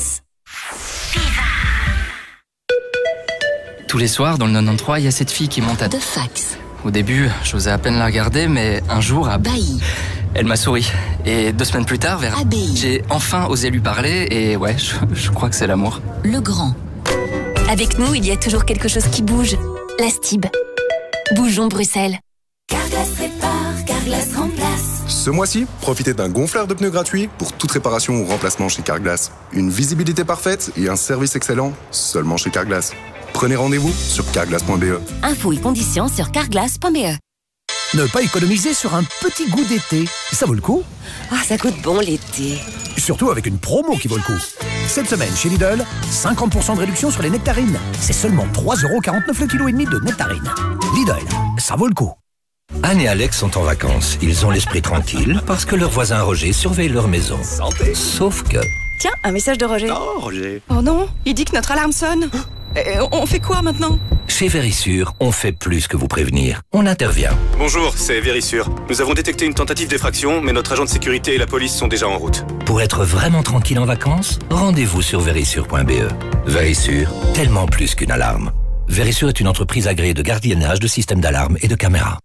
Speaker 18: Tous les soirs dans le quatre-vingt-treize, il y a cette fille qui monte à...
Speaker 6: De fax.
Speaker 18: Au début, j'osais à peine la regarder, mais un jour, à
Speaker 6: Bailly,
Speaker 18: elle m'a souri. Et deux semaines plus tard, vers
Speaker 6: Abbaye,
Speaker 18: j'ai enfin osé lui parler et ouais, je, je crois que c'est l'amour.
Speaker 6: Le Grand. Avec nous, il y a toujours quelque chose qui bouge. La Stib. Bougeons Bruxelles.
Speaker 19: Carglass répare, Carglass remplace.
Speaker 20: Ce mois-ci, profitez d'un gonfleur de pneus gratuit pour toute réparation ou remplacement chez Carglass. Une visibilité parfaite et un service excellent seulement chez Carglass. Prenez rendez-vous sur carglass point b e.
Speaker 6: Infos et conditions sur carglass point b e.
Speaker 21: Ne pas économiser sur un petit goût d'été, ça vaut le coup.
Speaker 22: Ah, ça goûte bon l'été.
Speaker 21: Surtout avec une promo qui vaut le coup. Cette semaine chez Lidl, cinquante pour cent de réduction sur les nectarines. C'est seulement trois euros quarante-neuf le kilo et demi de nectarines. Lidl, ça vaut le coup.
Speaker 23: Anne et Alex sont en vacances. Ils ont l'esprit tranquille parce que leur voisin Roger surveille leur maison.
Speaker 21: Santé.
Speaker 23: Sauf que...
Speaker 22: Tiens, un message de Roger.
Speaker 21: Oh, Roger.
Speaker 22: Oh non, il dit que notre alarme sonne.
Speaker 4: Et on fait quoi maintenant?
Speaker 23: Chez Vérissure, on fait plus que vous prévenir. On intervient.
Speaker 5: Bonjour, c'est Vérissure. Nous avons détecté une tentative d'effraction, mais notre agent de sécurité et la police sont déjà en route.
Speaker 23: Pour être vraiment tranquille en vacances, rendez-vous sur vérissure point b e. Vérissure, tellement plus qu'une alarme. Vérissure est une entreprise agréée de gardiennage de systèmes d'alarme et de caméras.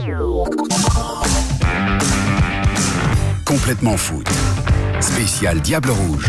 Speaker 21: Complètement foot. Spécial Diable Rouge.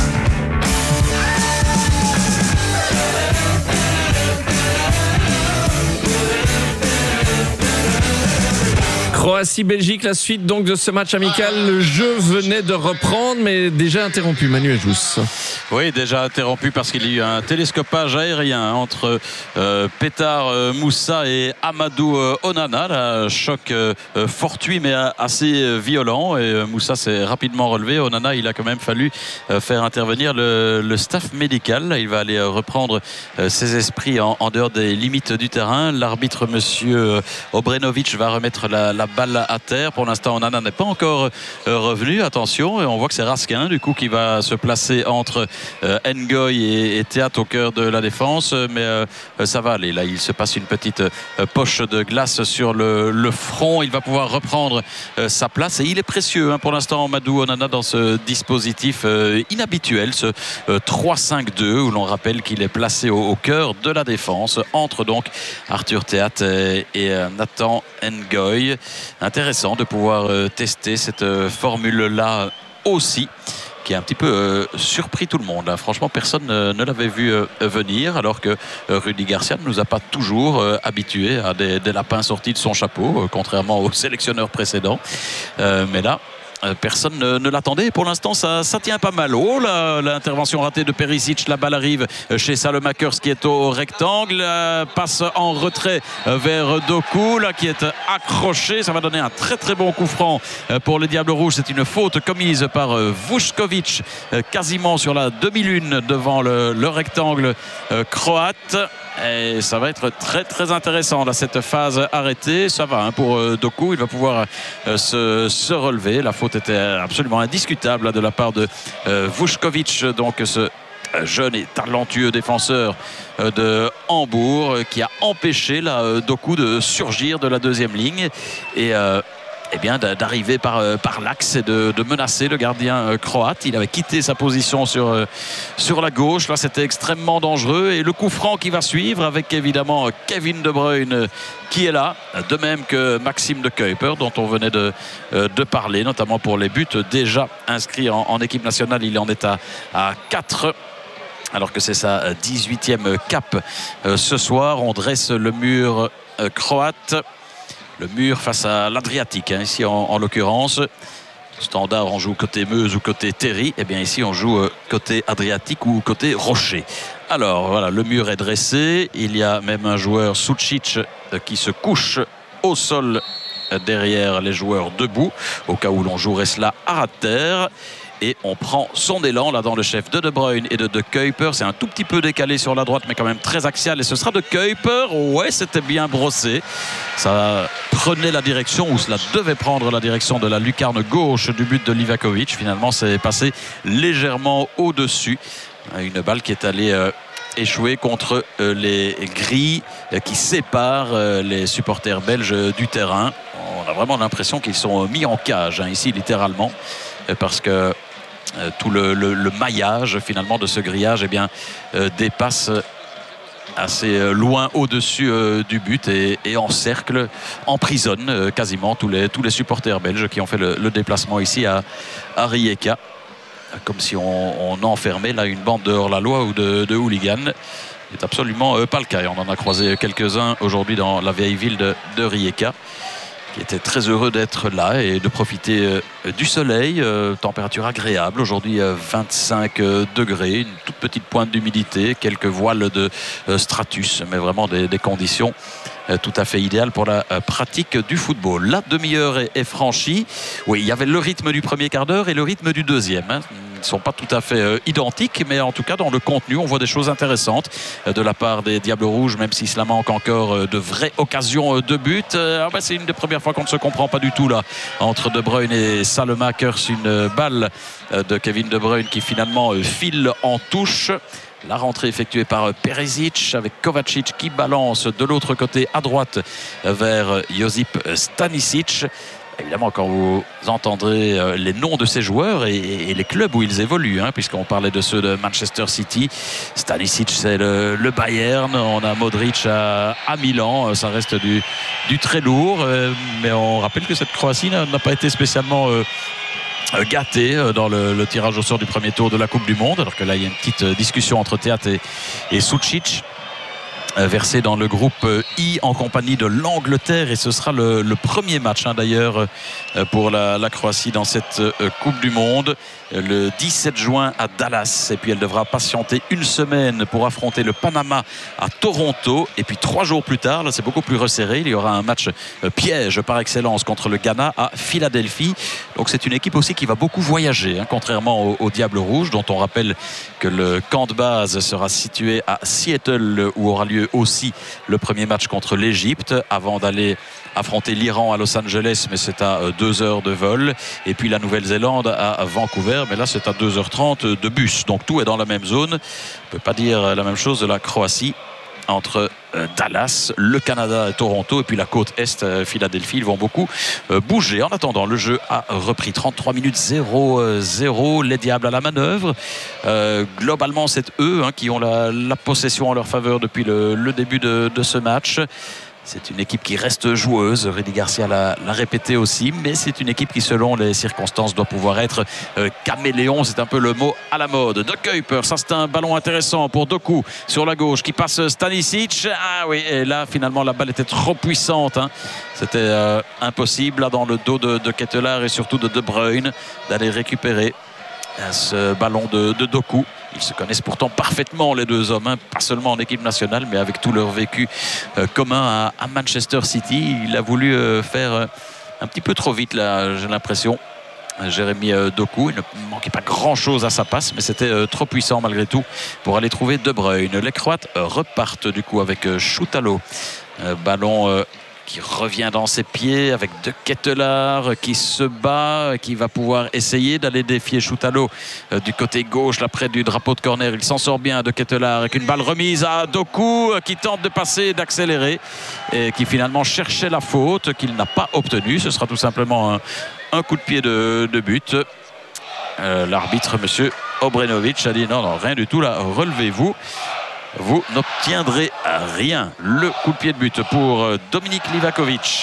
Speaker 2: Croatie-Belgique, la suite donc de ce match amical. Le jeu venait de reprendre, mais déjà interrompu. Manuel Jousse.
Speaker 1: Oui, déjà interrompu parce qu'il y a eu un télescopage aérien entre euh, Petar euh, Moussa et Amadou euh, Onana. Un choc euh, fortuit mais assez violent. Et euh, Moussa s'est rapidement relevé. Onana, il a quand même fallu euh, faire intervenir le, le staff médical. Il va aller euh, reprendre euh, ses esprits en, en dehors des limites du terrain. L'arbitre, monsieur Obrenovic, va remettre la, la balle à terre. Pour l'instant, Onana n'est pas encore euh, revenu. Attention, et on voit que c'est Raskin du coup qui va se placer entre euh, Ngoy et, et Théat au cœur de la défense. Mais euh, ça va aller. Là, il se passe une petite euh, poche de glace sur le, le front. Il va pouvoir reprendre euh, sa place et il est précieux hein, pour l'instant Amadou Onana dans ce dispositif euh, inhabituel, ce euh, trois cinq deux où l'on rappelle qu'il est placé au, au cœur de la défense entre donc Arthur Théat et, et euh, Nathan Ngoy. Intéressant de pouvoir euh, tester cette euh, formule-là aussi, qui a un petit peu euh, surpris tout le monde. Hein. Franchement, personne euh, ne l'avait vu euh, venir, alors que euh, Rudy Garcia ne nous a pas toujours euh, habitués à des, des lapins sortis de son chapeau, euh, contrairement aux sélectionneurs précédents. Euh, mais là, Euh, personne ne, ne l'attendait. Pour l'instant, ça, ça tient pas mal. Oh, l'intervention ratée de Perisic. La balle arrive chez Salemakers qui est au rectangle. Euh, passe en retrait vers Doku, là, qui est accroché. Ça va donner un très très bon coup franc pour les Diables Rouges. C'est une faute commise par Vuskovic, quasiment sur la demi-lune devant le, le rectangle euh, croate. Et ça va être très très intéressant là, cette phase arrêtée. Ça va hein, pour euh, Doku, il va pouvoir euh, se, se relever. La faute était absolument indiscutable là, de la part de euh, Vuskovic, donc ce jeune et talentueux défenseur euh, de Hambourg, euh, qui a empêché là, euh, Doku de surgir de la deuxième ligne et euh, Eh bien, d'arriver par, par l'axe et de, de menacer le gardien croate. Il avait quitté sa position sur, sur la gauche. Là, c'était extrêmement dangereux. Et le coup franc qui va suivre avec évidemment Kevin De Bruyne qui est là. De même que Maxime de Kuiper, dont on venait de, de parler, notamment pour les buts déjà inscrits en, en équipe nationale. Il en est à, à quatre. Alors que c'est sa dix-huitième cape ce soir. On dresse le mur croate. Le mur face à l'Adriatique, hein, ici en, en l'occurrence. Standard, on joue côté Meuse ou côté Terry. Et bien ici, on joue euh, côté Adriatique ou côté Rocher. Alors voilà, le mur est dressé. Il y a même un joueur, Sucic, euh, qui se couche au sol euh, derrière les joueurs debout, au cas où l'on jouerait cela à terre. Et on prend son élan là dans le chef de De Bruyne et de De Kuiper. C'est un tout petit peu décalé sur la droite, mais quand même très axial. Et ce sera De Kuiper. Ouais, c'était bien brossé. Ça prenait la direction, ou cela devait prendre la direction de la lucarne gauche du but de Livakovic. Finalement, c'est passé légèrement au-dessus. Une balle qui est allée euh, échouer contre euh, les grilles euh, qui séparent euh, les supporters belges du terrain. On a vraiment l'impression qu'ils sont mis en cage, hein, ici, littéralement. Parce que euh, tout le, le, le maillage finalement de ce grillage eh bien, euh, dépasse assez euh, loin au-dessus euh, du but et, et encercle, emprisonne euh, quasiment tous les, tous les supporters belges qui ont fait le, le déplacement ici à, à Rijeka. Comme si on, on enfermait là une bande de hors-la-loi ou de, de hooligans. C'est absolument euh, pas le cas. Et on en a croisé quelques-uns aujourd'hui dans la vieille ville de, de Rijeka, qui était très heureux d'être là et de profiter euh, du soleil, euh, température agréable, aujourd'hui euh, vingt-cinq degrés, une toute petite pointe d'humidité, quelques voiles de euh, stratus, mais vraiment des, des conditions euh, tout à fait idéales pour la euh, pratique du football. La demi-heure est, est franchie. Oui, il y avait le rythme du premier quart d'heure et le rythme du deuxième, hein. Ils ne sont pas tout à fait euh, identiques, mais en tout cas dans le contenu on voit des choses intéressantes euh, de la part des Diables Rouges, même si cela manque encore euh, de vraies occasions euh, de but. euh, ah bah, c'est une des premières fois qu'on ne se comprend pas du tout là entre De Bruyne et Salemakers. Une balle euh, de Kevin De Bruyne qui finalement euh, file en touche. La rentrée effectuée par Perisic avec Kovacic qui balance de l'autre côté à droite vers Josip Stanisic. Évidemment, quand vous entendrez les noms de ces joueurs et, et les clubs où ils évoluent, hein, puisqu'on parlait de ceux de Manchester City, Stanisic c'est le, le Bayern, on a Modric à, à Milan, ça reste du, du très lourd, euh, mais on rappelle que cette Croatie n'a, n'a pas été spécialement euh, gâtée dans le, le tirage au sort du premier tour de la Coupe du Monde, alors que là il y a une petite discussion entre Teat et, et Sucic, versé dans le groupe I en compagnie de l'Angleterre, et ce sera le, le premier match hein, d'ailleurs pour la, la Croatie dans cette Coupe du Monde le dix-sept juin à Dallas, et puis elle devra patienter une semaine pour affronter le Panama à Toronto, et puis trois jours plus tard, là c'est beaucoup plus resserré, il y aura un match piège par excellence contre le Ghana à Philadelphie. Donc c'est une équipe aussi qui va beaucoup voyager, hein, contrairement au, au Diable Rouge, dont on rappelle que le camp de base sera situé à Seattle, où aura lieu aussi le premier match contre l'Égypte, avant d'aller affronter l'Iran à Los Angeles, mais c'est à deux heures de vol, et puis la Nouvelle-Zélande à Vancouver, mais là c'est à deux heures trente de bus, donc tout est dans la même zone. On ne peut pas dire la même chose de la Croatie entre Dallas, le Canada et Toronto, et puis la côte Est, Philadelphie. Ils vont beaucoup bouger. En attendant, le jeu a repris. Trente-trois minutes zéro zéro, les Diables à la manœuvre. Euh, globalement, c'est eux hein, qui ont la, la possession en leur faveur depuis le, le début de, de ce match. C'est une équipe qui reste joueuse, Rudy Garcia l'a, l'a répété aussi, mais c'est une équipe qui, selon les circonstances, doit pouvoir être euh, caméléon. C'est un peu le mot à la mode. De Kuiper, ça c'est un ballon intéressant pour Doku sur la gauche qui passe Stanisic. Ah oui, et là finalement la balle était trop puissante. Hein. C'était euh, impossible là dans le dos de, de Ketelaar et surtout de De Bruyne d'aller récupérer ce ballon de, de Doku. Ils se connaissent pourtant parfaitement les deux hommes, hein, pas seulement en équipe nationale, mais avec tout leur vécu euh, commun à, à Manchester City. Il a voulu euh, faire euh, un petit peu trop vite là, j'ai l'impression. Jérémy euh, Doku, il ne manquait pas grand chose à sa passe, mais c'était euh, trop puissant malgré tout pour aller trouver De Bruyne. Les Croates euh, repartent du coup avec euh, Šutalo, euh, ballon euh, qui revient dans ses pieds avec De Ketelaar qui se bat, qui va pouvoir essayer d'aller défier Šutalo euh, du côté gauche, là près du drapeau de corner. Il s'en sort bien, De Ketelaar, avec une balle remise à Doku euh, qui tente de passer, d'accélérer, et qui finalement cherchait la faute qu'il n'a pas obtenue. Ce sera tout simplement un, un coup de pied de, de but. Euh, l'arbitre, monsieur Obrenovic, a dit non, non, rien du tout là, relevez-vous. Vous n'obtiendrez rien. Le coup de pied de but pour Dominik Livakovic,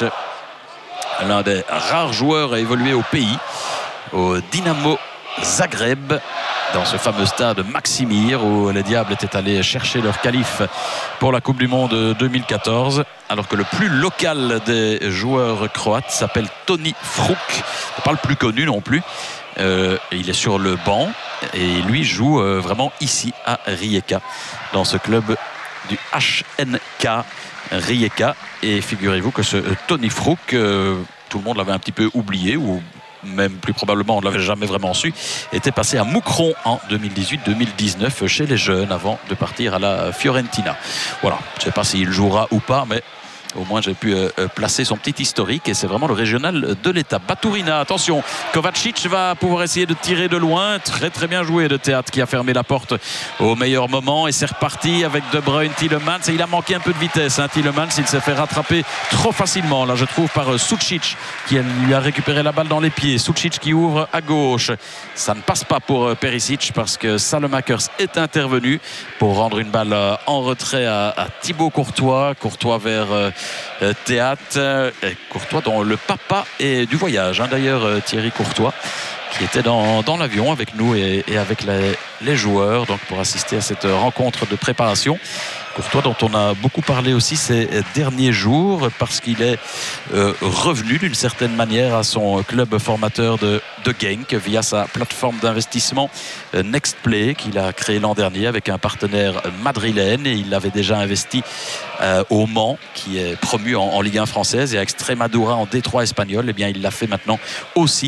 Speaker 1: l'un des rares joueurs à évoluer au pays, au Dinamo Zagreb, dans ce fameux stade Maksimir où les Diables étaient allés chercher leur qualif pour la Coupe du Monde deux mille quatorze, alors que le plus local des joueurs croates s'appelle Toni Fruk, pas le plus connu non plus. Euh, il est sur le banc et lui joue euh, vraiment ici à Rijeka, dans ce club du H N K Rijeka. Et figurez-vous que ce euh, Toni Fruk, euh, tout le monde l'avait un petit peu oublié, ou même plus probablement on ne l'avait jamais vraiment su, était passé à Moucron en deux mille dix-huit deux mille dix-neuf chez les jeunes avant de partir à la Fiorentina. Voilà, je ne sais pas s'il jouera ou pas, mais au moins j'ai pu euh, placer son petit historique, et c'est vraiment le régional de l'étape. Baturina, attention, Kovacic va pouvoir essayer de tirer de loin. Très très bien joué de Teat qui a fermé la porte au meilleur moment, et c'est reparti avec De Bruyne, Tielemans, et il a manqué un peu de vitesse, hein, Tielemans. Il s'est fait rattraper trop facilement là je trouve par Sucic qui lui a récupéré la balle dans les pieds. Sucic qui ouvre à gauche, ça ne passe pas pour Perisic parce que Salemakers est intervenu pour rendre une balle en retrait à, à Thibaut Courtois. Courtois vers euh, Teat, Courtois dont le papa est du voyage, hein, d'ailleurs Thierry Courtois, qui était dans, dans l'avion avec nous et, et avec les, les joueurs, donc pour assister à cette rencontre de préparation. Courtois dont on a beaucoup parlé aussi ces derniers jours, parce qu'il est euh, revenu d'une certaine manière à son club formateur de, de Genk via sa plateforme d'investissement euh, Nextplay qu'il a créé l'an dernier avec un partenaire madrilène, et il avait déjà investi euh, au Mans qui est promu en, en Ligue un française, et à Extremadura en D trois espagnol. Et bien il l'a fait maintenant aussi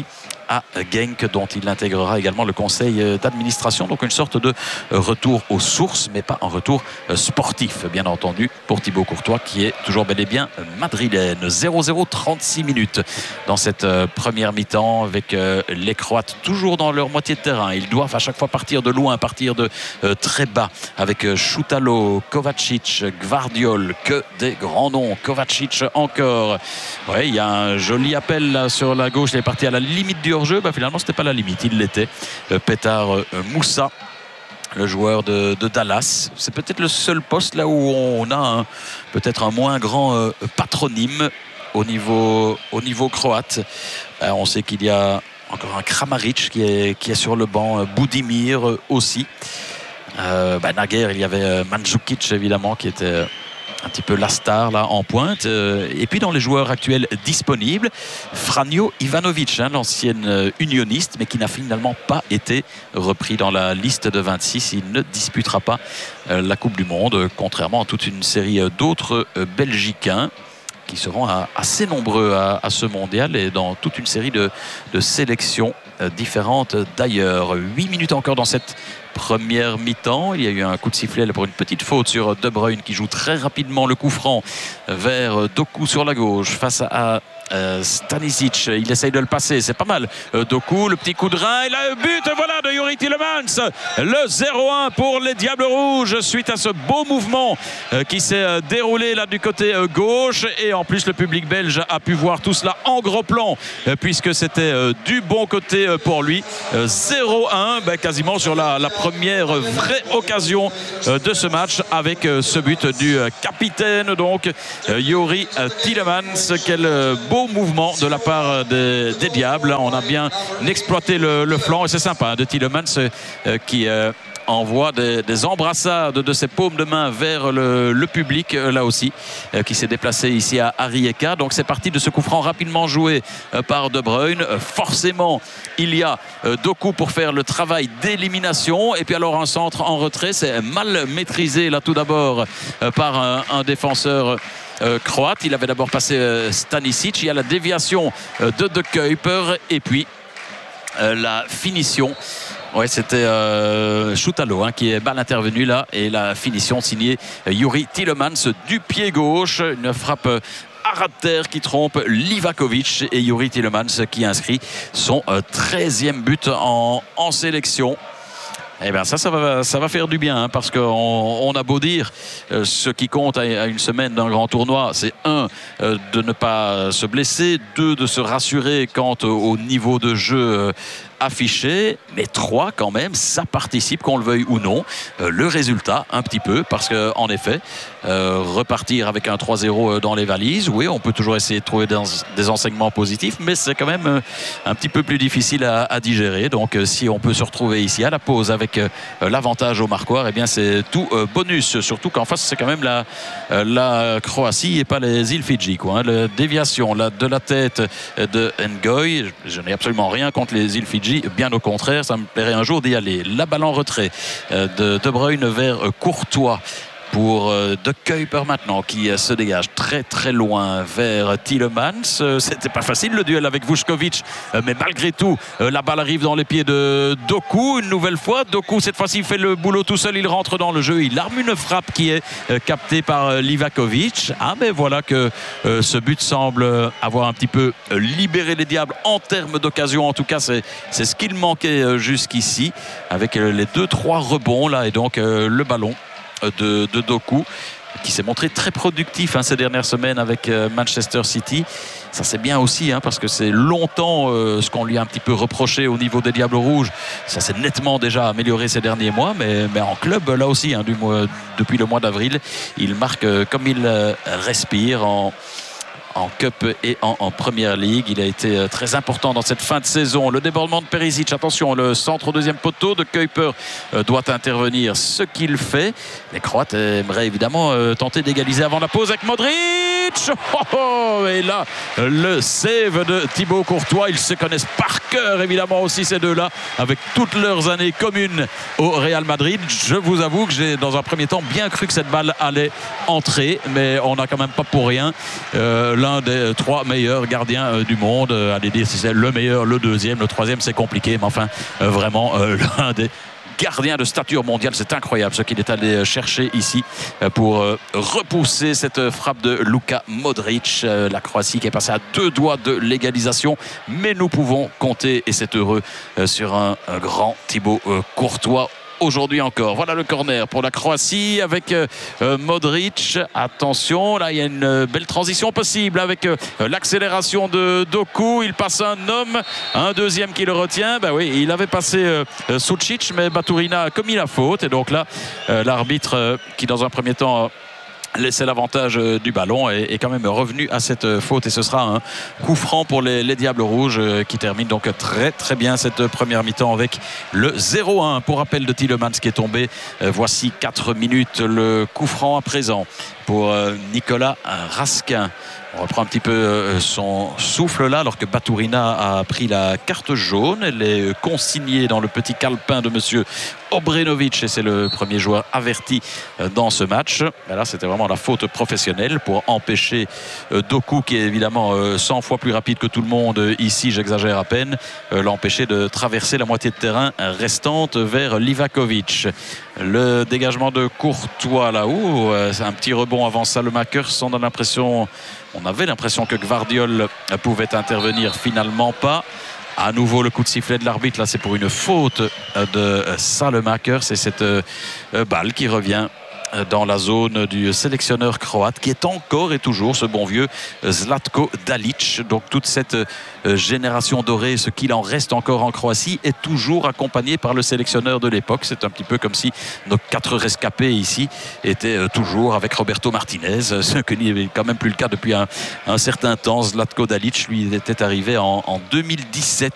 Speaker 1: à Genk, dont il intégrera également le conseil d'administration. Donc une sorte de retour aux sources, mais pas un retour sportif, bien entendu, pour Thibaut Courtois, qui est toujours bel et bien madrilène. zéro zéro, trente-six minutes dans cette première mi-temps, avec les Croates toujours dans leur moitié de terrain. Ils doivent à chaque fois partir de loin, partir de très bas, avec Šutalo, Kovacic, Gvardiol, que des grands noms. Kovacic encore. Ouais, il y a un joli appel là sur la gauche. Il est parti à la limite du hors-jeu. Bah, finalement, c'était pas la limite. Il l'était. Petar Moussa, le joueur de, de Dallas. C'est peut-être le seul poste là où on a peut-être un moins grand euh, patronyme au niveau, au niveau croate. Euh, on sait qu'il y a encore un Kramaric qui est, qui est sur le banc. Budimir euh, aussi. Euh, bah, naguère, il y avait euh, Mandzukic évidemment qui était un petit peu la star là en pointe. Et puis dans les joueurs actuels disponibles, Franjo Ivanovic, hein, l'ancienne unioniste, mais qui n'a finalement pas été repris dans la liste de vingt-six. Il ne disputera pas la Coupe du Monde, contrairement à toute une série d'autres Belgicains qui seront assez nombreux à, à ce mondial et dans toute une série de, de sélections différentes d'ailleurs. huit minutes encore dans cette première mi-temps. Il y a eu un coup de sifflet pour une petite faute sur De Bruyne qui joue très rapidement le coup franc vers Doku sur la gauche face à Euh, Stanisic, il essaye de le passer, c'est pas mal. Euh, Doku, le petit coup de rein, et là, le but, voilà, de Youri Tielemans. Le zéro un pour les Diables Rouges suite à ce beau mouvement euh, qui s'est euh, déroulé là du côté euh, gauche. Et en plus, le public belge a pu voir tout cela en gros plan euh, puisque c'était euh, du bon côté euh, pour lui. Euh, zéro un, ben, quasiment sur la, la première vraie occasion euh, de ce match avec euh, ce but du euh, capitaine, donc euh, Youri euh, Tielemans. Quel euh, beau mouvement de la part des, des Diables. On a bien exploité le, le flanc et c'est sympa hein, de Tielemans euh, qui euh, envoie des, des embrassades de ses paumes de main vers le, le public euh, là aussi euh, qui s'est déplacé ici à, à Rijeka. Donc c'est parti de ce coup franc rapidement joué euh, par De Bruyne. Euh, forcément il y a euh, Doku pour faire le travail d'élimination et puis alors un centre en retrait, c'est mal maîtrisé là tout d'abord euh, par un, un défenseur Euh, croate. Il avait d'abord passé euh, Stanisic. Il y a la déviation euh, de De Kuyper et puis euh, la finition. Ouais, c'était euh, Šutalo hein, qui est mal intervenu là et la finition signée euh, Youri Tielemans du pied gauche. Une frappe euh, à ras de terre qui trompe Livakovic et Youri Tielemans qui inscrit son euh, treizième but en, en sélection. Eh bien ça, ça va, ça va faire du bien hein, parce qu'on on a beau dire euh, ce qui compte à, à une semaine d'un grand tournoi, c'est un, euh, de ne pas se blesser, deux, de se rassurer quant au, au niveau de jeu euh, affiché, mais trois quand même, ça participe, qu'on le veuille ou non, euh, le résultat un petit peu, parce que en effet, euh, repartir avec un trois zéro dans les valises, oui, on peut toujours essayer de trouver des, des enseignements positifs, mais c'est quand même euh, un petit peu plus difficile à, à digérer. Donc euh, si on peut se retrouver ici à la pause avec euh, l'avantage au marquoir, eh bien c'est tout euh, bonus, surtout qu'en face c'est quand même la, euh, la Croatie et pas les îles Fidji, quoi, hein. La déviation là, de la tête de Ngoy, je, je n'ai absolument rien contre les îles Fidji, bien au contraire, ça me plairait un jour d'y aller. La balle en retrait de De Bruyne vers Courtois pour De Kuyper maintenant qui se dégage très très loin vers Tielemans. C'était pas facile le duel avec Vučković, mais malgré tout la balle arrive dans les pieds de Doku une nouvelle fois. Doku cette fois-ci fait le boulot tout seul, il rentre dans le jeu, il arme une frappe qui est captée par Livakovic. Ah mais voilà que ce but semble avoir un petit peu libéré les Diables en termes d'occasion. En tout cas c'est c'est ce qu'il manquait jusqu'ici avec les deux trois rebonds là et donc le ballon De, de Doku qui s'est montré très productif hein, ces dernières semaines avec euh, Manchester City. Ça c'est bien aussi hein, parce que c'est longtemps euh, ce qu'on lui a un petit peu reproché au niveau des Diables Rouges. Ça s'est nettement déjà amélioré ces derniers mois, mais, mais en club là aussi hein, du mois, depuis le mois d'avril il marque euh, comme il euh, respire en en Cup et en, en Première Ligue. Il a été très important dans cette fin de saison. Le débordement de Perisic, attention, le centre au deuxième poteau de Kuyper doit intervenir, ce qu'il fait. Les Croates aimeraient évidemment tenter d'égaliser avant la pause avec Modric. Modric. Oh, oh, et là, le save de Thibaut Courtois. Ils se connaissent par cœur, évidemment, aussi ces deux-là, avec toutes leurs années communes au Real Madrid. Je vous avoue que j'ai, dans un premier temps, bien cru que cette balle allait entrer, mais on n'a quand même pas pour rien euh, l'un des trois meilleurs gardiens euh, du monde. Euh, allez dire si c'est le meilleur, le deuxième, le troisième, c'est compliqué, mais enfin, euh, vraiment, euh, l'un des gardien de stature mondiale. C'est incroyable ce qu'il est allé chercher ici pour repousser cette frappe de Luka Modric. La Croatie qui est passée à deux doigts de l'égalisation, mais nous pouvons compter, et c'est heureux, sur un, un grand Thibaut Courtois aujourd'hui encore. Voilà le corner pour la Croatie avec euh, Modric. Attention, là il y a une belle transition possible avec euh, l'accélération de Doku. Il passe un homme, un deuxième qui le retient. Ben oui, il avait passé euh, Sucic, mais Baturina a commis la faute. Et donc là, euh, l'arbitre euh, qui dans un premier temps euh, laissait l'avantage du ballon est, est quand même revenu à cette faute, et ce sera un coup franc pour les, les Diables Rouges qui termine donc très très bien cette première mi-temps avec le zéro un pour rappel de Tielemans qui est tombé. Voici quatre minutes, le coup franc à présent pour Nicolas Raskin. On reprend un petit peu son souffle là, alors que Baturina a pris la carte jaune. Elle est consignée dans le petit calepin de monsieur Obrenovic, et c'est le premier joueur averti dans ce match. Et là, c'était vraiment la faute professionnelle pour empêcher Doku, qui est évidemment cent fois plus rapide que tout le monde ici, j'exagère à peine, l'empêcher de traverser la moitié de terrain restante vers Livakovic. Le dégagement de Courtois là-haut, c'est un petit rebond avant Salemaker. On a l'impression, on avait l'impression que Gvardiol pouvait intervenir, finalement pas. À nouveau le coup de sifflet de l'arbitre, là c'est pour une faute de Salemaker. C'est cette balle qui revient dans la zone du sélectionneur croate, qui est encore et toujours ce bon vieux Zlatko Dalic. Donc toute cette génération dorée, ce qu'il en reste encore en Croatie, est toujours accompagné par le sélectionneur de l'époque. C'est un petit peu comme si nos quatre rescapés ici étaient toujours avec Roberto Martinez, ce que n'est quand même plus le cas depuis un, un certain temps. Zlatko Dalic, lui, était arrivé en, en deux mille dix-sept